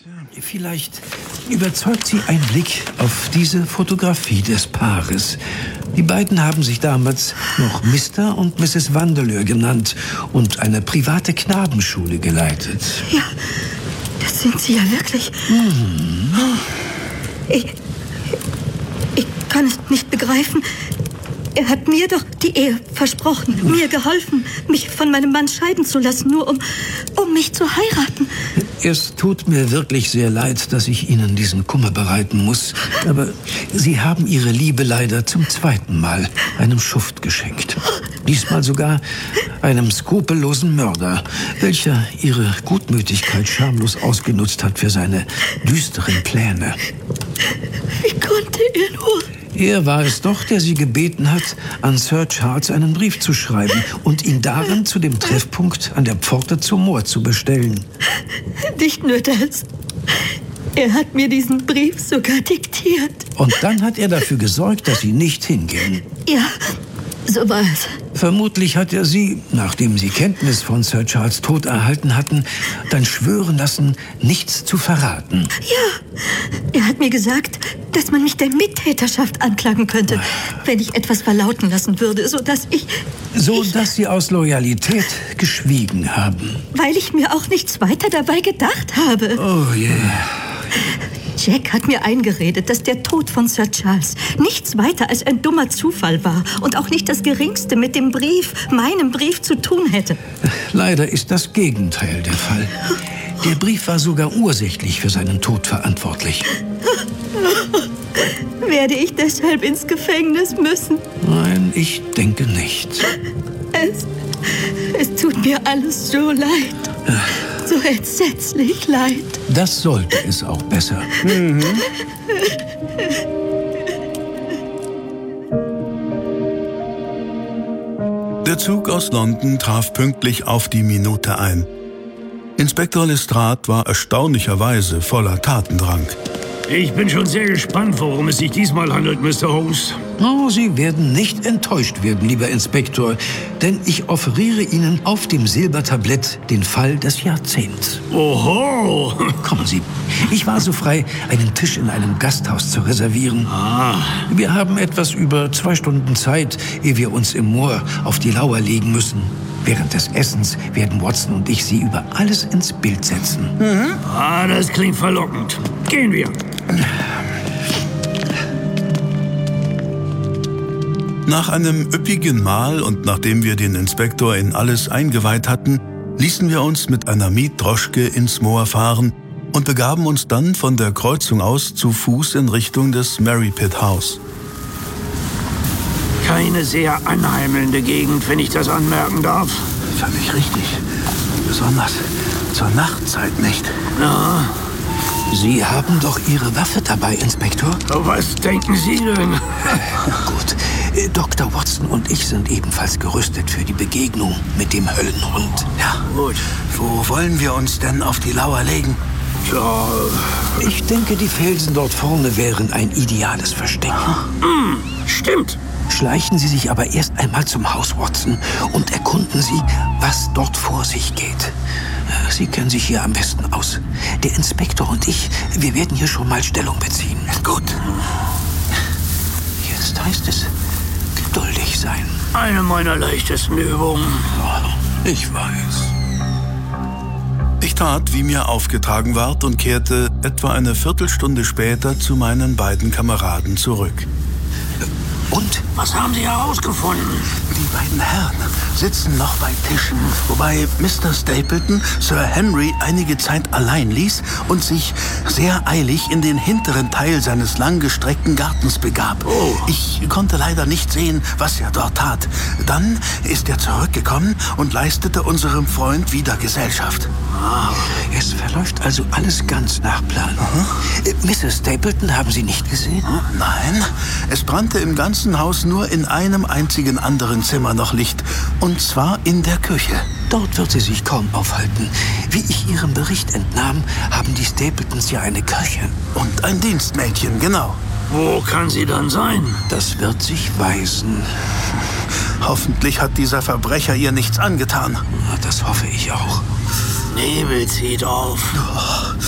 Vielleicht überzeugt Sie ein Blick auf diese Fotografie des Paares. Die beiden haben sich damals noch Mr. und Mrs. Vandeleur genannt und eine private Knabenschule geleitet. Ja, das sind Sie ja wirklich. Ich kann es nicht begreifen. Er hat mir doch die Ehe versprochen, mir geholfen, mich von meinem Mann scheiden zu lassen, nur um mich zu heiraten. Es tut mir wirklich sehr leid, dass ich Ihnen diesen Kummer bereiten muss. Aber Sie haben Ihre Liebe leider zum zweiten Mal einem Schuft geschenkt. Diesmal sogar einem skrupellosen Mörder, welcher Ihre Gutmütigkeit schamlos ausgenutzt hat für seine düsteren Pläne. Wie konnte er nur? Er war es doch, der Sie gebeten hat, an Sir Charles einen Brief zu schreiben und ihn darin zu dem Treffpunkt an der Pforte zum Moor zu bestellen. Nicht nur das. Er hat mir diesen Brief sogar diktiert. Und dann hat er dafür gesorgt, dass Sie nicht hingehen. Ja, so war es. Vermutlich hat er Sie, nachdem Sie Kenntnis von Sir Charles Tod erhalten hatten, dann schwören lassen, nichts zu verraten. Ja, er hat mir gesagt, dass man mich der Mittäterschaft anklagen könnte, wenn ich etwas verlauten lassen würde, sodass Sie aus Loyalität geschwiegen haben. Weil ich mir auch nichts weiter dabei gedacht habe. Oh je. Jack hat mir eingeredet, dass der Tod von Sir Charles nichts weiter als ein dummer Zufall war und auch nicht das Geringste mit dem Brief, meinem Brief, zu tun hätte. Leider ist das Gegenteil der Fall. Der Brief war sogar ursächlich für seinen Tod verantwortlich. Werde ich deshalb ins Gefängnis müssen? Nein, ich denke nicht. Es tut mir alles so leid. So entsetzlich leid. Das sollte es auch besser. Der Zug aus London traf pünktlich auf die Minute ein. Inspektor Lestrade war erstaunlicherweise voller Tatendrang. Ich bin schon sehr gespannt, worum es sich diesmal handelt, Mr. Holmes. Oh, Sie werden nicht enttäuscht werden, lieber Inspektor, denn ich offeriere Ihnen auf dem Silbertablett den Fall des Jahrzehnts. Oho! Kommen Sie. Ich war so frei, einen Tisch in einem Gasthaus zu reservieren. Wir haben etwas über 2 Stunden Zeit, ehe wir uns im Moor auf die Lauer legen müssen. Während des Essens werden Watson und ich Sie über alles ins Bild setzen. Das klingt verlockend. Gehen wir. Nach einem üppigen Mahl und nachdem wir den Inspektor in alles eingeweiht hatten, ließen wir uns mit einer Mietdroschke ins Moor fahren und begaben uns dann von der Kreuzung aus zu Fuß in Richtung des Merripit House. Keine sehr anheimelnde Gegend, wenn ich das anmerken darf. Völlig richtig. Besonders zur Nachtzeit nicht. Na, Sie haben doch Ihre Waffe dabei, Inspektor. was denken Sie denn? Gut. Dr. Watson und ich sind ebenfalls gerüstet für die Begegnung mit dem Höllenhund. Ja, Gut. wo wollen wir uns denn auf die Lauer legen? Ja, Ich denke, die Felsen dort vorne wären ein ideales Versteck. stimmt. Schleichen Sie sich aber erst einmal zum Haus, Watson, und erkunden Sie, was dort vor sich geht. Sie kennen sich hier am besten aus. Der Inspektor und ich, wir werden hier schon mal Stellung beziehen. Gut. Jetzt heißt es, geduldig sein. Eine meiner leichtesten Übungen. Ich weiß. Ich tat, wie mir aufgetragen ward und kehrte etwa eine Viertelstunde später zu meinen beiden Kameraden zurück. Und? Was haben Sie herausgefunden? Die beiden Herren sitzen noch bei Tischen, wobei Mr. Stapleton Sir Henry einige Zeit allein ließ und sich sehr eilig in den hinteren Teil seines langgestreckten Gartens begab. Ich konnte leider nicht sehen, was er dort tat. Dann ist er zurückgekommen und leistete unserem Freund wieder Gesellschaft. Es verläuft also alles ganz nach Plan. Mrs. Stapleton haben Sie nicht gesehen? Nein, es brannte im ganzen Haus nur in einem einzigen anderen Zimmer noch Licht, und zwar in der Küche. Dort wird sie sich kaum aufhalten. Wie ich Ihrem Bericht entnahm, haben die Stapletons ja eine Köchin. Und ein Dienstmädchen, genau. Wo kann sie dann sein? Das wird sich weisen. Hoffentlich hat dieser Verbrecher ihr nichts angetan. Das hoffe ich auch. Nebel zieht auf.